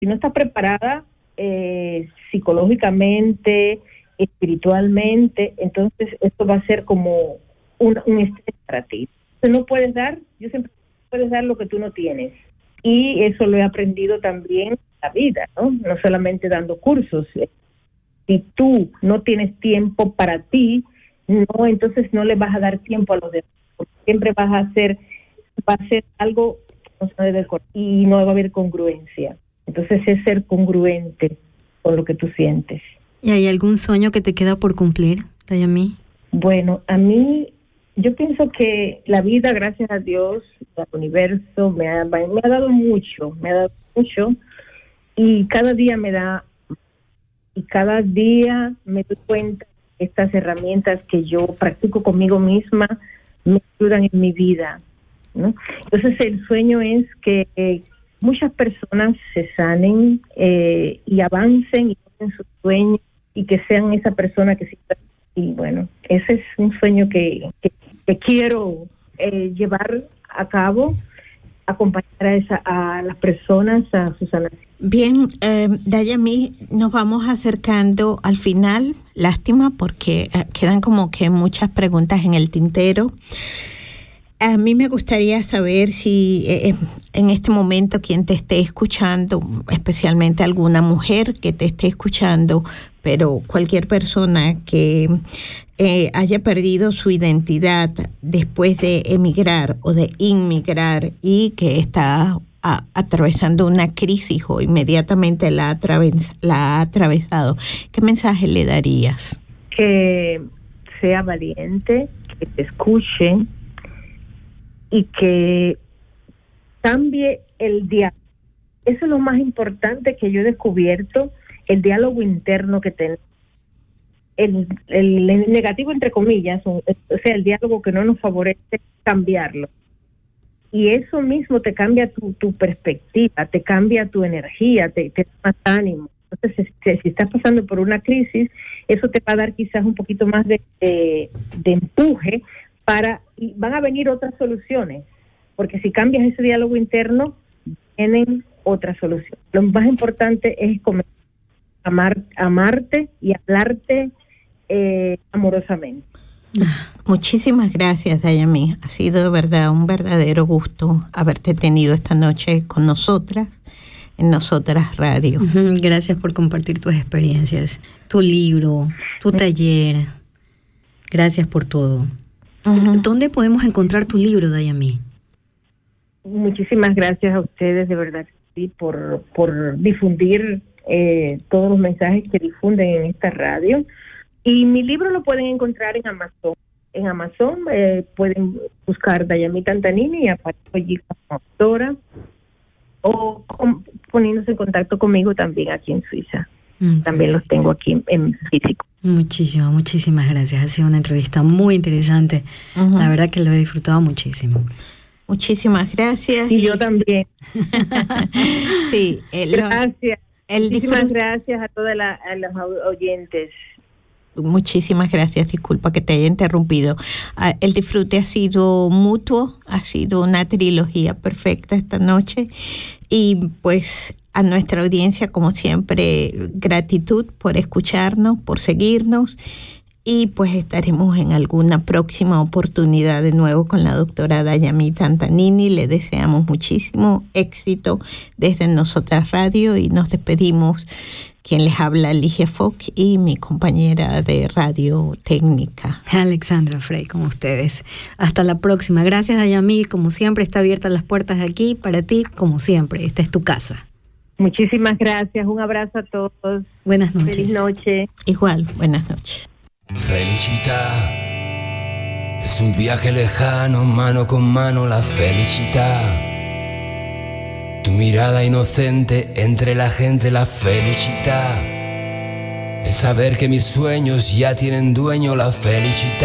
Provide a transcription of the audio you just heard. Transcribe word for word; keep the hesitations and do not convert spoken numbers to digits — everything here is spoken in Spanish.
Si no estás preparada eh, psicológicamente, espiritualmente, entonces esto va a ser como un, un estrés para ti. Entonces no puedes dar, yo siempre puedes dar lo que tú no tienes. Y eso lo he aprendido también en la vida, ¿no? No solamente dando cursos. Si tú no tienes tiempo para ti, no, entonces no le vas a dar tiempo a los demás. Porque siempre vas a hacer, va a ser algo que no sale del corazón y no va a haber congruencia. Entonces es ser congruente con lo que tú sientes. ¿Y hay algún sueño que te queda por cumplir, Dayami? Bueno, a mí, yo pienso que la vida, gracias a Dios, al universo, me ha, me ha dado mucho, me ha dado mucho, y cada día me da, y cada día me doy cuenta que estas herramientas que yo practico conmigo misma me ayudan en mi vida, ¿no? Entonces el sueño es que eh, muchas personas se sanen eh, y avancen y en sus sueños y que sean esa persona que sí. Y bueno, ese es un sueño que, que, que quiero eh, llevar a cabo, acompañar a, esa, a las personas a su sanación. Bien, eh, Dayami, nos vamos acercando al final. Lástima porque eh, quedan como que muchas preguntas en el tintero. A mí me gustaría saber si eh, en este momento quien te esté escuchando, especialmente alguna mujer que te esté escuchando, pero cualquier persona que eh, haya perdido su identidad después de emigrar o de inmigrar y que está a, atravesando una crisis o inmediatamente la, atraves, la ha atravesado, ¿qué mensaje le darías? Que sea valiente, que te escuche y que cambie el diálogo. Eso es lo más importante que yo he descubierto, el diálogo interno que tenemos. El, el, el negativo, entre comillas, o, o sea, el diálogo que no nos favorece, cambiarlo. Y eso mismo te cambia tu, tu perspectiva, te cambia tu energía, te, te da más ánimo. Entonces, si, si estás pasando por una crisis, eso te va a dar quizás un poquito más de, de, de empuje para, y van a venir otras soluciones, porque si cambias ese diálogo interno, vienen otras soluciones. Lo más importante es comenzar a amar, amarte y hablarte eh, amorosamente. Muchísimas gracias, Dayami. Ha sido de verdad un verdadero gusto haberte tenido esta noche con nosotras, en Nosotras Radio. Gracias por compartir tus experiencias, tu libro, tu taller. Gracias por todo. Uh-huh. ¿Dónde podemos encontrar tu libro, Dayami? Muchísimas gracias a ustedes, de verdad, sí, por, por difundir eh, todos los mensajes que difunden en esta radio. Y mi libro lo pueden encontrar en Amazon. En Amazon eh, pueden buscar Dayami Tantanini y aparezco allí como autora, o con, poniéndose en contacto conmigo también aquí en Suiza. Mm, también los tengo aquí en, en físico. Muchísimas, muchísimas gracias. Ha sido una entrevista muy interesante. Uh-huh. La verdad que lo he disfrutado muchísimo. Muchísimas gracias. Y, y... yo también. Sí. El, gracias. El Muchísimas disfrut... gracias a todos los oyentes. Muchísimas gracias, disculpa que te haya interrumpido. Uh, el disfrute ha sido mutuo, ha sido una trilogía perfecta esta noche y pues a nuestra audiencia, como siempre, gratitud por escucharnos, por seguirnos y pues estaremos en alguna próxima oportunidad de nuevo con la doctora Dayami Tantanini. Le deseamos muchísimo éxito desde Nosotras Radio y nos despedimos. Quien les habla, Ligia Fock, y mi compañera de radio técnica, Alexandra Frey, con ustedes. Hasta la próxima. Gracias, Dayami. Como siempre, está abiertas las puertas de aquí para ti, como siempre. Esta es tu casa. Muchísimas gracias. Un abrazo a todos. Buenas noches. Feliz noche. Igual, buenas noches. Felicità es un viaje lejano, mano con mano la felicità. Tu mirada inocente entre la gente, la felicità. Es saber que mis sueños ya tienen dueño, la felicità.